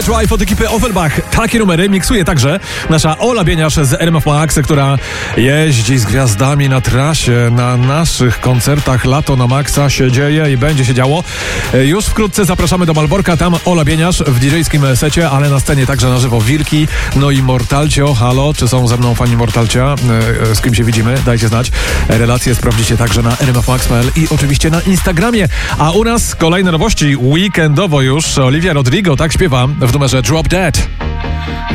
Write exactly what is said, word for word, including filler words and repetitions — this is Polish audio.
Drive od ekipy Offenbach. Takie numery miksuje także nasza Ola Bieniasz z R M F Max, która jeździ z gwiazdami na trasie. Na naszych koncertach lato na Maxa się dzieje i będzie się działo. Już wkrótce zapraszamy do Malborka. Tam Ola Bieniasz w didżejskim secie, ale na scenie także na żywo Wilki, no i Mortalcio. Halo, czy są ze mną fani Mortalcia? Z kim się widzimy? Dajcie znać. Relacje sprawdzicie także na r m f max kropka p l i oczywiście na Instagramie. A u nas kolejne nowości weekendowo już. Olivia Rodrigo tak śpiewa w numerze Drop Dead.